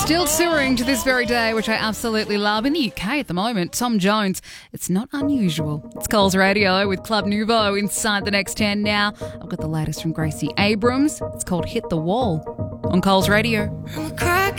Still touring to this very day, which I absolutely love. In the UK at the moment, Tom Jones. It's not unusual. It's Coles Radio with Club Nouveau inside the next 10 now. I've got the latest from Gracie Abrams. It's called Hit the Wall on Coles Radio.